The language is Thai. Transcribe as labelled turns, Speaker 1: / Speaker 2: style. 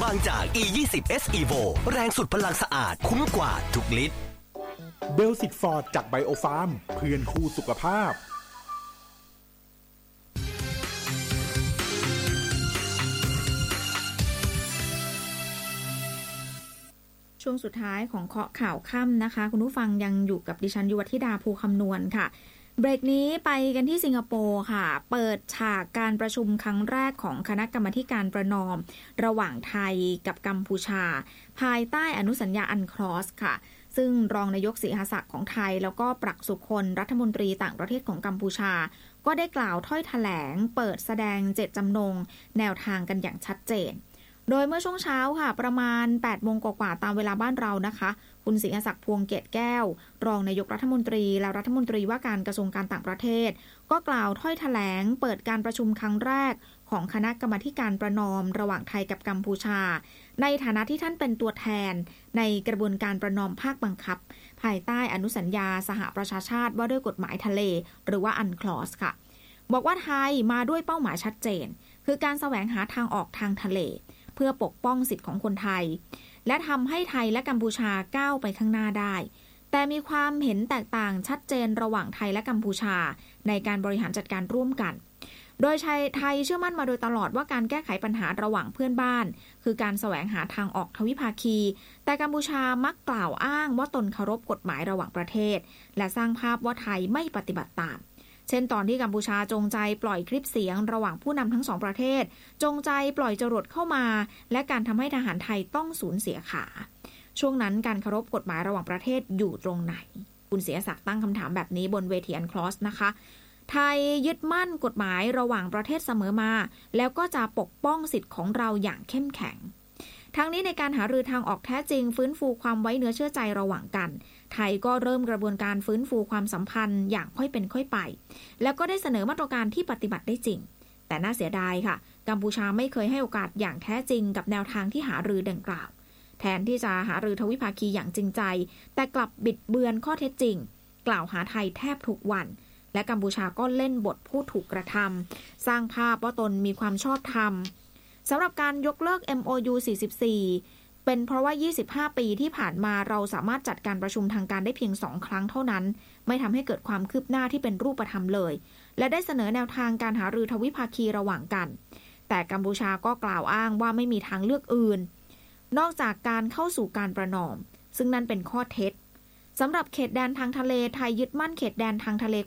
Speaker 1: บางจาก E20 S Evo แรงสุดพลังสะอาดคุ้มกว่าทุกลิตร
Speaker 2: เบลสิตฟอร์ดจากไบโอฟาร์มเพื่อนคู่สุขภาพ
Speaker 3: ช่วงสุดท้ายของเคาะข่าวค่ำนะคะคุณผู้ฟังยังอยู่กับดิฉันยุวธิดาภูคำนวณค่ะเบรกนี้ไปกันที่สิงคโปร์ค่ะเปิดฉากการประชุมครั้งแรกของคณะกรรมาการประนอมระหว่างไทยกับกัมพูชาภายใต้อนุสัญญาอันคลอสค่ะซึ่งรองนายกศรีหศักดิ์ของไทยแล้วก็ปรักษุคนรัฐมนตรีต่างประเทศของกัมพูชาก็ได้กล่าวถ้อยแถลงเปิดแสดงเจตจำนงแนวทางกันอย่างชัดเจนโดยเมื่อช่วงเช้าค่ะประมาณ 8 โมงกว่าๆตามเวลาบ้านเรานะคะคุณศรีหศักดิ์พวงเกตแก้วรองนายกรัฐมนตรีและรัฐมนตรีว่าการกระทรวงการต่างประเทศก็กล่าวถ้อยแถลงเปิดการประชุมครั้งแรกของคณะกรรมาการประนอมระหว่างไทยกับกัมพูชาในฐานะที่ท่านเป็นตัวแทนในกระบวนการประนอมภาคบังคับภายใต้อนุสัญญาสหประชาชาติว่าด้วยกฎหมายทะเลหรือว่าอันคลอสค่ะบอกว่าไทยมาด้วยเป้าหมายชัดเจนคือการแสวงหาทางออกทางทะเลเพื่อปกป้องสิทธิของคนไทยและทำให้ไทยและกัมพูชาก้าวไปข้างหน้าได้แต่มีความเห็นแตกต่างชัดเจนระหว่างไทยและกัมพูชาในการบริหารจัดการร่วมกันโดยไทยเชื่อมั่นมาโดยตลอดว่าการแก้ไขปัญหาระหว่างเพื่อนบ้านคือการแสวงหาทางออกทวิภาคีแต่กัมพูชามักกล่าวอ้างว่าตนเคารพกฎหมายระหว่างประเทศและสร้างภาพว่าไทยไม่ปฏิบัติตามเช่นตอนที่กัมพูชาจงใจปล่อยคลิปเสียงระหว่างผู้นำทั้งสองประเทศจงใจปล่อยจรวดเข้ามาและการทำให้ทหารไทยต้องสูญเสียขาช่วงนั้นการเคารพกฎหมายระหว่างประเทศอยู่ตรงไหนคุณศรีศักดิ์ตั้งคำถามแบบนี้บนเวทีอันคลอสนะคะไทยยึดมั่นกฎหมายระหว่างประเทศเสมอมาแล้วก็จะปกป้องสิทธิ์ของเราอย่างเข้มแข็งทั้งนี้ในการหารือทางออกแท้จริงฟื้นฟูความไว้เนื้อเชื่อใจระหว่างกันไทยก็เริ่มกระบวนการฟื้นฟูความสัมพันธ์อย่างค่อยเป็นค่อยไปแล้วก็ได้เสนอมาตรการที่ปฏิบัติได้จริงแต่น่าเสียดายค่ะกัมพูชาไม่เคยให้โอกาสอย่างแท้จริงกับแนวทางที่หารือดังกล่าวแทนที่จะหารือทวิภาคีอย่างจริงใจแต่กลับบิดเบือนข้อเท็จจริงกล่าวหาไทยแทบทุกวันและกัมพูชาก็เล่นบทผู้ถูกกระทำสร้างภาพว่าตนมีความชอบธรรมสำหรับการยกเลิก MOU 44เป็นเพราะว่า25 ปีที่ผ่านมาเราสามารถจัดการประชุมทางการได้เพียง2 ครั้งเท่านั้นไม่ทำให้เกิดความคืบหน้าที่เป็นรูปธรรมเลยและได้เสนอแนวทางการหารือทวิภาคีระหว่างกันแต่กัมพูชาก็กล่าวอ้างว่าไม่มีทางเลือกอื่นนอกจากการเข้าสู่การประนอมซึ่งนั่นเป็นข้อเท็จสำหรับเขตแดนทางทะเลไทยยึดมั่นเขตแดนทางทะเล